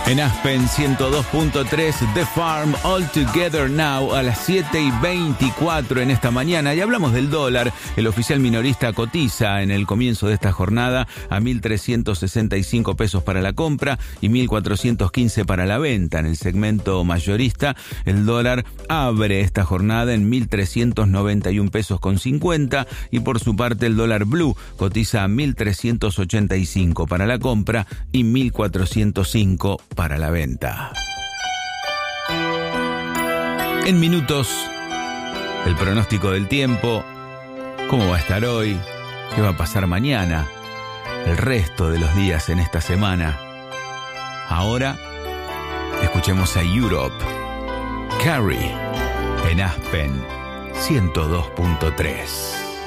En Aspen 102.3, The Farm, All Together Now, a las 7:24 en esta mañana. Y hablamos del dólar. El oficial minorista cotiza en el comienzo de esta jornada a 1.365 pesos para la compra y 1.415 para la venta. En el segmento mayorista, el dólar abre esta jornada en 1.391 pesos con 50 y por su parte el dólar blue cotiza a 1.385 para la compra y 1.405 para la venta. En minutos, el pronóstico del tiempo, cómo va a estar hoy, qué va a pasar mañana, el resto de los días en esta semana. Ahora, escuchemos a Europe, Carrie, en Aspen 102.3.